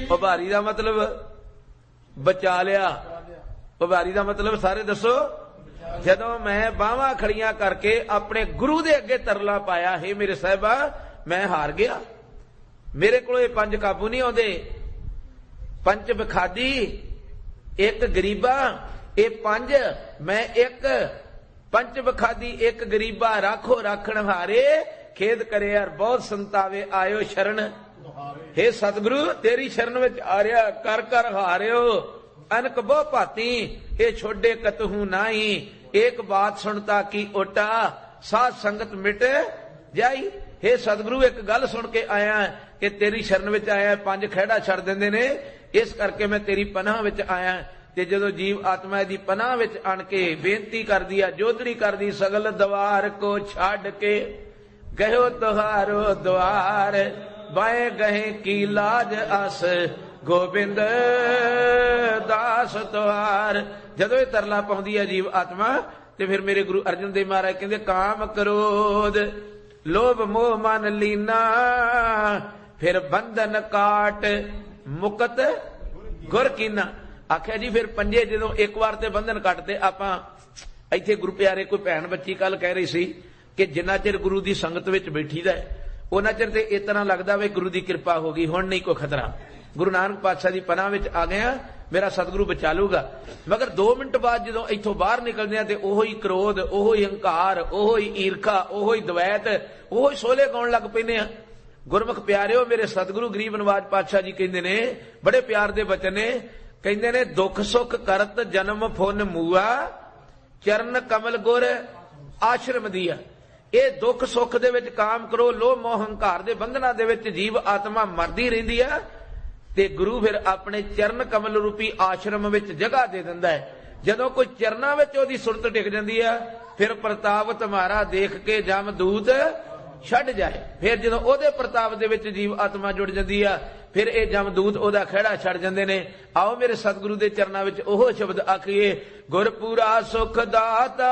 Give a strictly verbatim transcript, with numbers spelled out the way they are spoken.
ਉਭਾਰੀ ਦਾ ਮਤਲਬ ਬਚਾ ਲਿਆ। ਉਭਾਰੀ ਦਾ ਮਤਲਬ ਸਾਰੇ ਦੱਸੋ। ਜਦੋਂ ਮੈਂ ਬਾਹਾਂ ਖੜੀਆਂ ਕਰਕੇ ਆਪਣੇ ਗੁਰੂ ਦੇ ਅੱਗੇ ਤਰਲਾ ਪਾਇਆ, ਹੇ ਮੇਰੇ ਸਾਹਿਬਾ ਮੈਂ ਹਾਰ ਗਿਆ, ਮੇਰੇ ਕੋਲ ਇਹ ਪੰਜ ਕਾਬੂ ਨਹੀਂ ਆਉਂਦੇ। ਪੰਜ ਬਖਾਦੀ, ਇੱਕ ਗਰੀਬਾ, ਇਹ ਪੰਜ ਮੈਂ ਇੱਕ। ਪੰਜ ਬਖਾਦੀ ਇੱਕ ਗਰੀਬਾ, ਰਾਖੋ ਰਾਖਣ ਹਾਰੇ, ਖੇਦ ਕਰੇ ਯਾਰ ਬਹੁਤ ਸੰਤਾਵੇ, ਆਇਓ ਸ਼ਰਨ। ਹੇ ਸਤਿਗੁਰੂ ਤੇਰੀ ਸ਼ਰਨ ਵਿੱਚ ਆ ਰਿਹਾ, ਕਰ ਕਰ ਹਾਰਿਓ। ਅਨਕ ਬਹੁ ਭਾਤੀ, ਇਹ ਛੋਡੇ ਕਤਹੂ ਨਾਹੀ, ਇੱਕ ਬਾਤ ਸੁਣਤਾ ਕੀ ਓਟਾ, ਸਾਧ ਸੰਗਤ ਮਿਟ ਜਾਈ। ਹੇ ਸਤਿਗੁਰੂ ਇੱਕ ਗੱਲ ਸੁਣ ਕੇ ਆਇਆ ਕਿ ਤੇਰੀ ਸ਼ਰਨ ਵਿੱਚ ਆਇਆ, ਪੰਜ ਖਹਿੜਾ ਛੱਡ ਦਿੰਦੇ ਨੇ, ਇਸ ਕਰਕੇ ਮੈਂ ਤੇਰੀ ਪਨਾਹ ਵਿੱਚ ਆਇਆ। ਤੇ ਜਦੋਂ ਜੀਵ ਆਤਮਾ ਦੀ ਪਨਾਹ ਵਿੱਚ ਆਣ ਕੇ ਬੇਨਤੀ ਕਰਦੀ ਆ, ਜੋਦੜੀ ਕਰਦੀ, ਸਗਲ ਦਵਾਰ ਕੋ ਛੱਡ ਕੇ ਗਇਓ ਤੁਹਾਰੋ ਦਵਾਰ, ਬਾਏ ਗਏ ਕੀ ਲਾਜ ਅਸ ਗੋਬਿੰਦ ਦਾਸ ਤੁਹਾਰ। ਜਦੋਂ ਇਹ ਤਰਲਾ ਪਾਉਂਦੀ ਹੈ ਜੀਵ ਆਤਮਾ, ਤੇ ਫਿਰ ਮੇਰੇ ਗੁਰੂ ਅਰਜਨ ਦੇਵ ਮਹਾਰਾਜ ਕਹਿੰਦੇ ਕਾਮ ਕ੍ਰੋਧ ਲੋਭ ਮੋਹ ਮਨ ਲੀਨਾ, ਫਿਰ ਬੰਧਨ ਕਾਟ ਮੁਕਤ ਗੁਰ ਕੀਨਾ। ਆਖਿਆ ਜੀ ਫਿਰ ਪੰਜੇ ਜਦੋਂ ਇੱਕ ਵਾਰ ਤੇ ਬੰਧਨ ਕੱਟਦੇ। ਆਪਾਂ ਇੱਥੇ ਗੁਰੂ ਪਿਆਰੇ ਕੋਈ ਭੈਣ ਬੱਚੀ ਕੱਲ ਕਹਿ ਰਹੀ ਸੀ ਕਿ ਜਿੰਨਾ ਚਿਰ ਗੁਰੂ ਦੀ ਸੰਗਤ ਵਿੱਚ ਬੈਠੀਦਾ ਉਹਨਾਂ ਚਿਰ ਤੇ ਇਸ ਤਰ੍ਹਾਂ ਲੱਗਦਾ ਵੇ ਗੁਰੂ ਦੀ ਕਿਰਪਾ ਹੋ ਗਈ, ਹੁਣ ਨਹੀਂ ਕੋਈ ਖਤਰਾ, ਗੁਰੂ ਨਾਨਕ ਪਾਤਸ਼ਾਹ ਦੀ ਪਨਾਹ ਵਿੱਚ ਆ ਗਏ ਆ, ਮੇਰਾ ਸਤਿਗੁਰੂ ਬਚਾ ਲੂਗਾ। ਮਗਰ ਦੋ ਮਿੰਟ ਬਾਅਦ ਜਦੋਂ ਇੱਥੋਂ ਬਾਹਰ ਨਿਕਲਦੇ ਆ ਤੇ ਉਹੋ ਹੀ ਕ੍ਰੋਧ, ਉਹੋ ਹੀ ਹੰਕਾਰ, ਉਹੋ ਹੀ ਈਰਖਾ, ਉਹੋ ਹੀ ਦਵੈਤ, ਉਹੋ ਹੀ ਸੋਲੇ ਗਾਉਣ ਲੱਗ ਪੈਂਦੇ ਆ। ਗੁਰਮੁਖ ਪਿਆਰਿਓ, ਮੇਰੇ ਸਤਿਗੁਰੂ ਗਰੀਬ ਨਵਾਜ ਪਾਤਸ਼ਾਹ ਜੀ ਕਹਿੰਦੇ ਨੇ, ਬੜੇ ਪਿਆਰ ਦੇ ਬਚਨ ਨੇ, ਕਹਿੰਦੇ ਨੇ ਦੁੱਖ ਸੁੱਖ ਕਰਤ ਜਨਮ ਫੁਨ ਮੂਆ, ਚਰਨ ਕਮਲ ਗੁਰ ਆਸ਼ਰਮ ਦੀਆ। ਇਹ ਦੁੱਖ ਸੁੱਖ ਦੇ ਵਿੱਚ ਕਾਮ ਕਰੋ, ਲੋਭ ਮੋਹ ਹੰਕਾਰ ਦੇ ਬੰਧਨਾਂ ਦੇ ਵਿੱਚ ਜੀਵ ਆਤਮਾ ਮਰਦੀ ਰਹਿੰਦੀ ਆ, ਤੇ ਗੁਰੂ ਫਿਰ ਆਪਣੇ ਚਰਨ ਕਮਲ ਰੂਪੀ ਆਸ਼ਰਮ ਵਿੱਚ ਜਗ੍ਹਾ ਦੇ ਦਿੰਦਾ ਹੈ। ਜਦੋਂ ਕੋਈ ਚਰਨਾਂ ਵਿੱਚ ਉਹਦੀ ਸੁਰਤ ਟਿਕ ਜਾਂਦੀ ਆ, ਫਿਰ ਪ੍ਰਤਾਪ ਤੁਮਾਰਾ ਦੇਖ ਕੇ ਜਮਦੂਤ ਛੱਡ ਜਾਏ। ਫਿਰ ਜਦੋਂ ਉਹਦੇ ਪ੍ਰਤਾਪ ਦੇ ਵਿੱਚ ਜੀਵ ਆਤਮਾ ਜੁੜ ਜਾਂਦੀ ਆ, ਫਿਰ ਇਹ ਜਮਦੂਤ ਉਹਦਾ ਖਹਿੜਾ ਛੱਡ ਜਾਂਦੇ ਨੇ। ਆਓ ਮੇਰੇ ਸਤਿਗੁਰੂ ਦੇ ਚਰਨਾਂ ਵਿੱਚ ਉਹ ਸ਼ਬਦ ਆਖੀਏ, ਗੁਰਪੂਰਾ ਸੁਖ ਦਾਤਾ